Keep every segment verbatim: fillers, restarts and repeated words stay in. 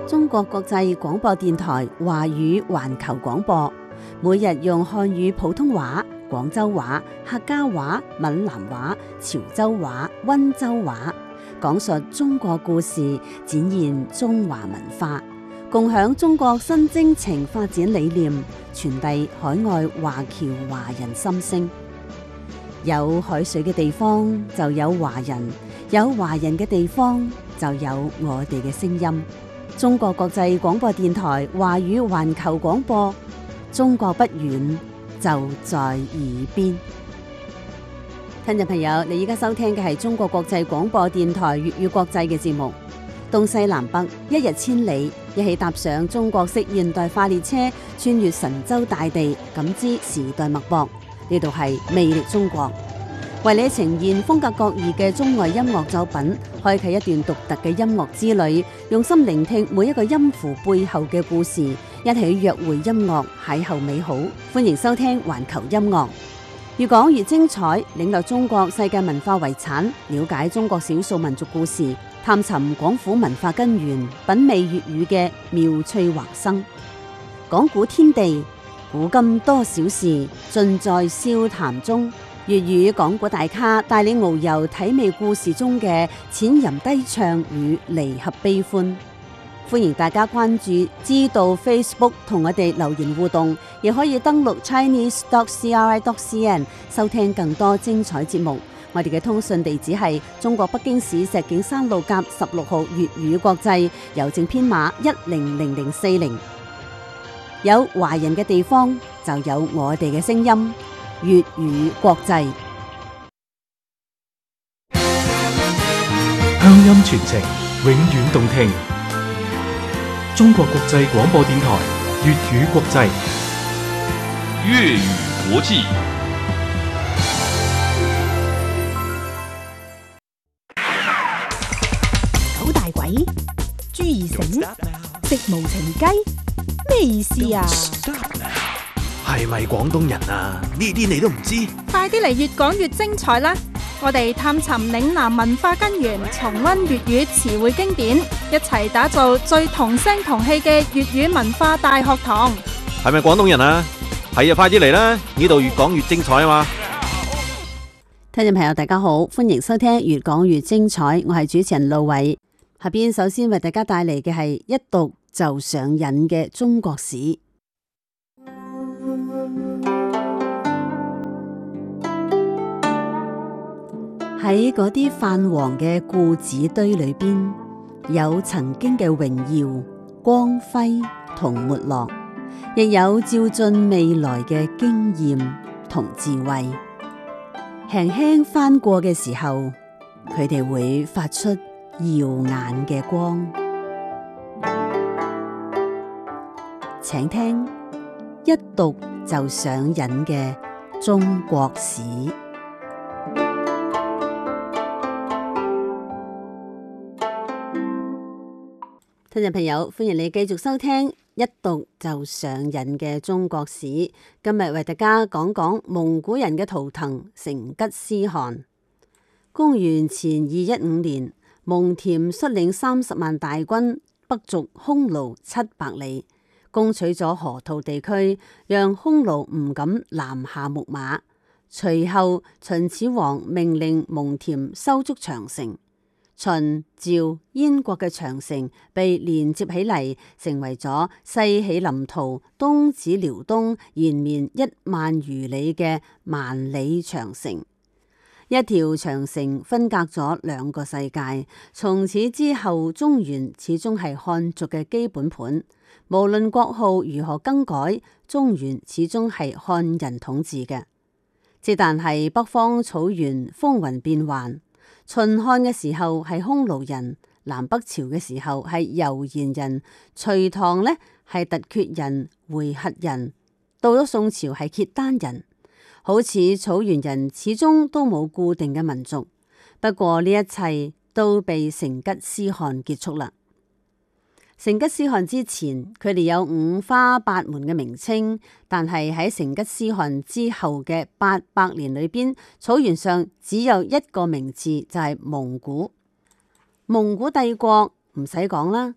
中國國際廣播電台華語環球廣播，每日用漢語普通話、廣州話、客家話、閩南話、潮州話、溫州話，講述中國故事，展現中華文化，共享中國新征程發展理念，傳遞海外華僑華人心聲。有海水嘅地方就有華人，有華人嘅地方就有我哋嘅聲音。中國國際廣播電台華語環球廣播，中國不遠，就在耳邊。聽眾朋友，你依家收聽嘅係中國國際廣播電台粵語國際嘅節目。東西南北，一日千里，一起踏上中國式現代化列車，穿越神州大地，感知時代脈搏。呢度係魅力中國，為你呈現風格各異嘅中外音樂作品，開啟一段獨特嘅音樂之旅，用心聆聽每一個音符背後嘅故事，一起約會音樂，邂逅美好。歡迎收聽環球音樂，越講越精彩，領略中國世界文化遺產，了解中國少數民族故事，探尋廣府文化根源，品味粵語嘅妙趣橫生。講古天地，古今多少事，盡在笑談中。粵語講古大咖帶你遨遊體味故事中嘅淺吟低唱與離合悲歡。歡迎大家關注知道 Facebook 同我哋留言互動，亦可以登錄 chinese dot c r i dot c n 收聽更多精彩節目。我哋嘅通訊地址係中國北京市石景山路甲十六號粵語國際，郵政編碼一零零零四零。有華人嘅地方就有我哋嘅聲音，粵語國際， 鄉音傳情，永遠動聽。中國國際廣播電台粵語國際， 粵語國際。 九大簋，朱二繩，食無情雞，咩意思啊？ 係咪廣東人啊？呢啲你都唔知？ 快啲嚟越講越精彩啦！我哋探尋嶺南文化根源，重溫粵語詞彙經典，一齊打造最同聲同氣嘅粵語文化大學堂。 係咪廣東人啊？係啊，快啲嚟啦！呢度越講越精彩啊嘛！ 聽眾朋友大家好，歡迎收聽越講越精彩，我係主持人路偉。下邊首先為大家帶嚟嘅係一讀就上癮嘅中國史。喺嗰啲泛黃嘅故紙堆裏邊，有曾經嘅榮耀、光輝同沒落，亦有照進未來嘅經驗同智慧。輕輕翻過嘅時候，佢哋會發出耀眼嘅光。請聽一讀就上癮嘅中國史。聽眾朋友，歡迎你繼續收聽一讀就上癮嘅中國史。今日為大家講講蒙古人嘅圖騰成吉思汗。公元前二一五年，蒙恬率領三十萬大軍北逐匈奴七百里，攻取咗河套地區，讓匈奴唔敢南下牧馬。隨後，秦始皇命令蒙恬修築長城。秦、趙、燕國嘅長城被連接起嚟，成為咗西起臨洮、東指遼東、延綿一萬餘里嘅萬里長城。一條長城分隔咗兩個世界。從此之後，中原始終係漢族嘅基本盤。無論國號如何更改，中原始終係漢人統治嘅。只但係北方草原風雲變幻。秦漢嘅時候係匈奴人，南北朝嘅時候係柔然人，隋唐呢係突厥人、回紇人，到咗宋朝係契丹人。好似草原人始終都冇固定嘅民族，不過呢一切都被成吉思汗結束啦。成吉思汗之前，佢哋有五花八門嘅名稱，但係喺成吉思汗之後嘅八百年裏邊，草原上只有一個名字，就係蒙古。蒙古帝國唔使講啦，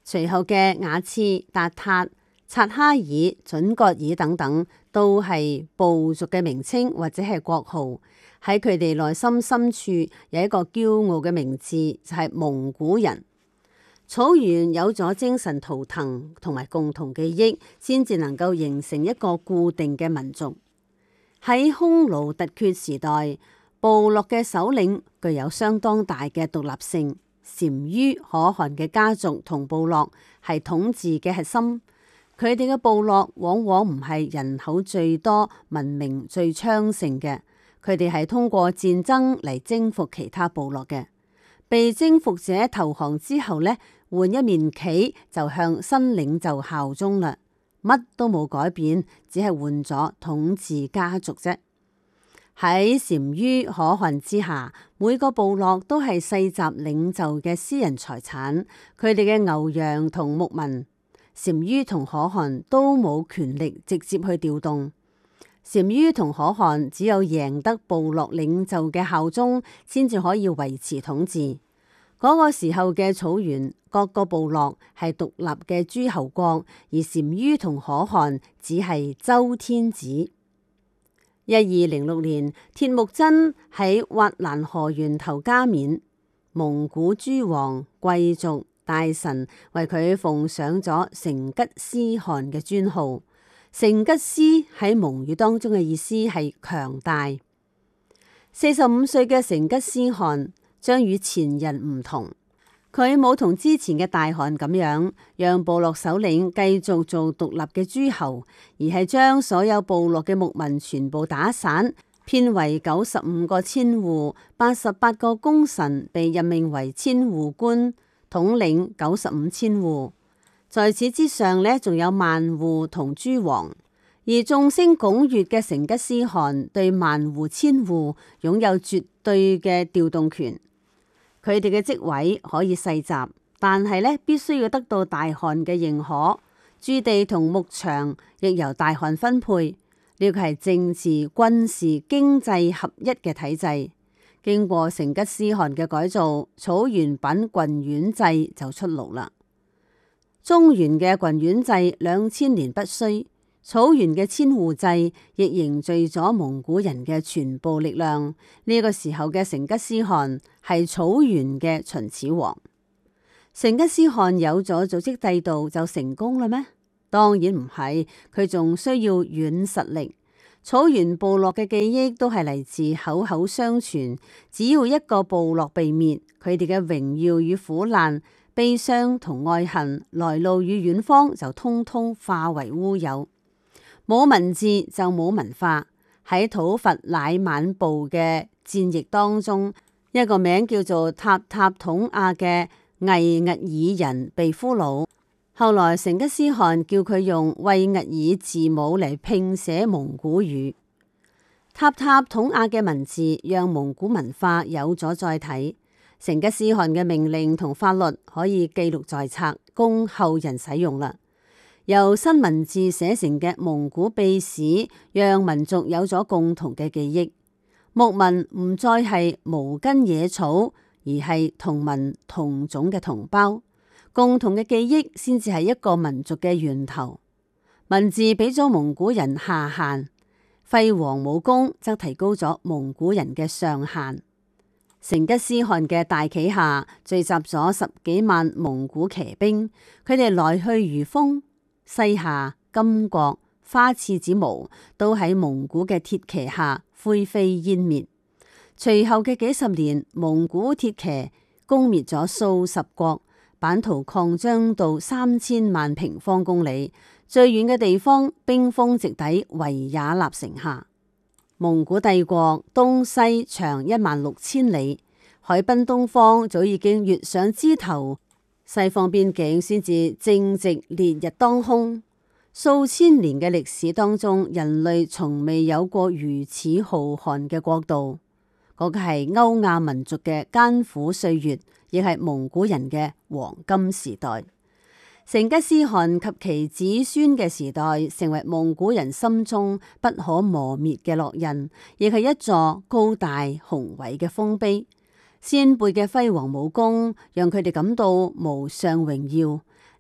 隨後嘅雅次、達塔、察哈爾、準噶爾等等，都係部族嘅名稱或者係國號。喺佢哋內心深處有一個驕傲嘅名字，就係蒙古人。草原有咗精神圖騰同埋共同記憶，先至能夠形成一個固定嘅民族。喺匈奴突厥時代，部落嘅首領具有相當大嘅獨立性。單于可汗嘅家族同部落係統治嘅核心，佢哋嘅部落往往唔係人口最多、文明最昌盛嘅，佢哋係通過戰爭嚟征服其他部落嘅。被征服者投降之後呢，換一面旗就向新領袖效忠啦，乜都冇改變，只係換咗統治家族啫。喺單于可汗之下，每個部落都係世襲領袖嘅私人財產，佢哋嘅牛羊同牧民，單于同可汗都冇權力直接去調動。單于同可汗只有贏得部落領袖嘅效忠，先至可以維持統治。嗰、那個時候嘅草原，各個部落係獨立嘅諸侯國，而單于同可汗只係周天子。一二零六年，鐵木真喺挖蘭河源頭加冕，蒙古諸王、貴族、大臣為佢奉上咗成吉思汗嘅尊號。成吉思喺蒙語當中嘅意思係強大。四十五歲嘅成吉思汗將與前人唔同。佢冇同之前嘅大汗咁樣，讓部落首領繼續做獨立嘅諸侯，而係將所有部落嘅牧民全部打散，編為九十五個千戶，八十八個功臣被任命為千戶官，統領九十五千戶。在此之上呢，仲有萬戶同諸王，而眾星拱月嘅成吉思汗對萬戶千戶擁有絕對嘅調動權。佢哋嘅職位可以世襲，但係咧必須要得到大汗嘅認可。駐地同牧場亦由大汗分配。呢個係政治、軍事、經濟合一嘅體制。經過成吉思汗嘅改造，草原品郡縣制就出爐啦。中原嘅郡縣制兩千年不衰，草原嘅千戶制亦凝聚咗蒙古人嘅全部力量。呢、這個時候嘅成吉思汗係草原嘅秦始皇。成吉思汗有咗組織制度就成功啦咩？當然唔係，佢仲需要軟實力。草原部落嘅記憶都係嚟自口口相傳，只要一個部落被滅，佢哋嘅榮耀與苦難、悲傷同愛恨、來路與遠方就通通化為烏有。冇文字就冇文化。喺討伐乃滿部嘅戰役當中，一個名叫做塔塔統亞嘅魏兀爾人被俘虜，後來成吉思汗叫佢用魏兀爾字母嚟拼寫蒙古語。塔塔統亞嘅文字讓蒙古文化有咗載體。成吉思汗嘅命令同法律可以記錄在冊，供後人使用啦。由新文字寫成嘅蒙古秘史，讓民族有咗共同嘅記憶。牧民唔再係無根野草，而係同文同種嘅同胞。共同嘅記憶先至係一個民族嘅源頭。文字俾咗蒙古人下限，輝煌武功則提高咗蒙古人嘅上限。成吉思汗嘅大旗下聚集咗十幾萬蒙古騎兵，佢哋來去如風。西夏、金國、花剌子模都喺蒙古嘅鐵騎下灰飛煙滅。隨後嘅幾十年，蒙古鐵騎攻滅咗數十國，版圖擴張到三千萬平方公里，最遠嘅地方兵鋒直抵維也納城下。蒙古帝國東西長一萬六千里，海濱東方早已經躍上枝頭。西方邊境先至正值烈日當空。數千年嘅歷史當中，人類從未有過如此浩瀚嘅國度。嗰、那個係歐亞民族嘅艱苦歲月，亦係蒙古人嘅黃金時代。成吉思汗及其子孫嘅時代，成為蒙古人心中不可磨滅嘅烙印，亦係一座高大雄偉嘅豐碑。先輩嘅輝煌武功，讓佢哋感到無上榮耀。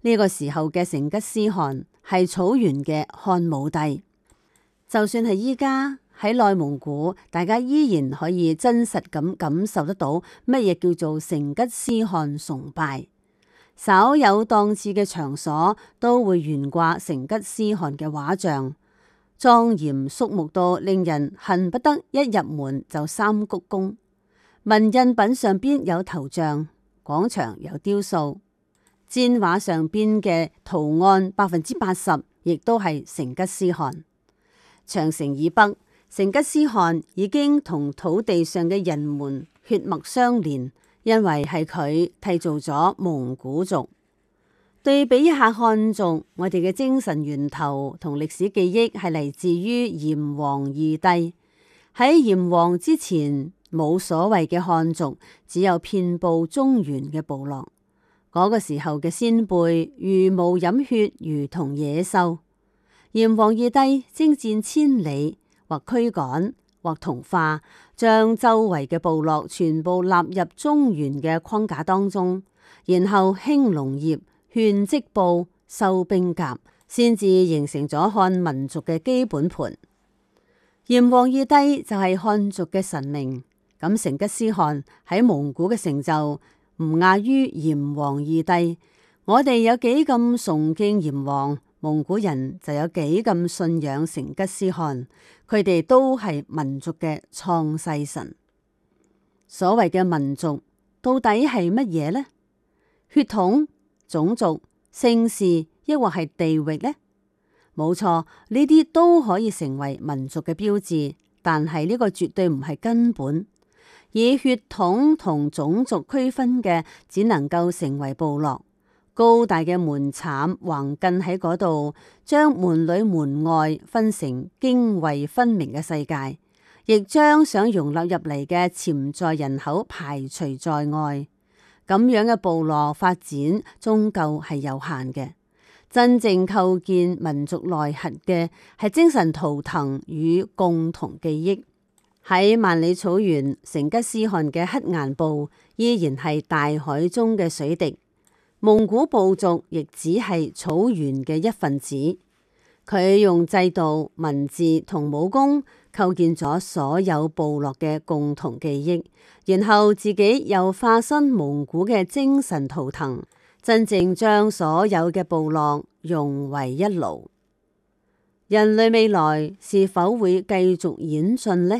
呢個時候嘅成吉思汗係草原嘅漢武帝。就算係依家喺內蒙古，大家依然可以真實咁感受得到乜嘢叫做成吉思汗崇拜。稍有檔次嘅場所都會懸掛成吉思汗嘅畫像，莊嚴肅穆到令人恨不得一入門就三鞠躬。紋印品上邊有頭像，廣場有雕塑，氈畫上邊嘅圖案百分之八十亦都係成吉思汗。長城以北，成吉思汗已經同土地上嘅人們血脈相連，因為係佢締造咗蒙古族。對比一下漢族，我哋嘅精神源頭同歷史記憶係嚟自於炎黃二帝。喺炎黃之前，冇所謂嘅漢族，只有遍佈中原嘅部落。嗰、那個時候嘅先輩茹毛飲血，如同野獸。炎黃二帝征戰千里，或驅趕，或同化，將周圍嘅部落全部納入中原嘅框架當中，然後興農業、勸織布、收兵甲，先至形成咗漢民族嘅基本盤。炎黃二帝就係漢族嘅神明。咁成吉思汗喺蒙古嘅成就唔亞於炎黃二帝。我哋有幾咁崇敬炎黃，蒙古人就有幾咁信仰成吉思汗。佢哋都係民族嘅創世神。所謂嘅民族到底係乜嘢呢？血統、種族、姓氏，抑或係地域呢？冇錯，呢啲都可以成為民族嘅標誌，但係呢個絕對唔係根本。以血統同種族區分嘅，只能夠成為部落。高大嘅門檻橫亘喺嗰度，將門裏門外分成涇渭分明嘅世界，亦將想容納入嚟嘅潛在人口排除在外。咁樣嘅部落發展終究係有限嘅。真正構建民族內核嘅係精神圖騰與共同記憶。喺萬里草原，成吉思汗嘅黑岩部依然係大海中嘅水滴，蒙古部族亦只係草原嘅一份子。佢用制度、文字同武功構建咗所有部落嘅共同記憶，然後自己又化身蒙古嘅精神圖騰，真正將所有嘅部落融為一爐。人類未來是否會繼續演進呢？